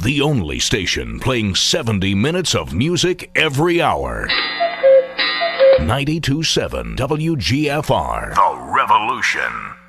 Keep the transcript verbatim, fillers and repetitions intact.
the only station playing seventy minutes of music every hour. ninety-two point seven W G F R. The Revolution.